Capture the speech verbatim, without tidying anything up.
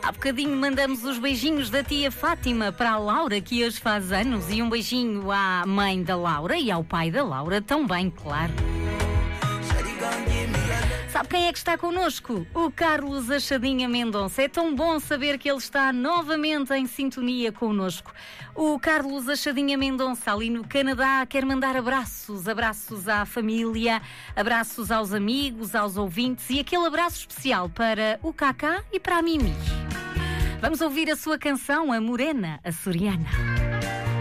Há bocadinho mandamos os beijinhos da tia Fátima para a Laura, que hoje faz anos, e um beijinho à mãe da Laura e ao pai da Laura também, claro. Sabe quem é que está connosco? O Carlos Achadinha Mendonça. É tão bom saber que ele está novamente em sintonia connosco. O Carlos Achadinha Mendonça, ali no Canadá, quer mandar abraços, abraços à família, abraços aos amigos, aos ouvintes e aquele abraço especial para o Cacá e para a Mimi. Vamos ouvir a sua canção, a Morena Açoriana.